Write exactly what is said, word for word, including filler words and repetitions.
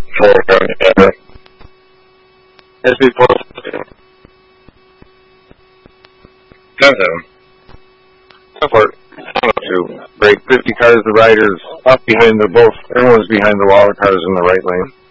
foreground camera. S B four. ten seven. Go for it. To break fifty cars, the riders up behind the both. Everyone's behind the wall. The cars in the right lane.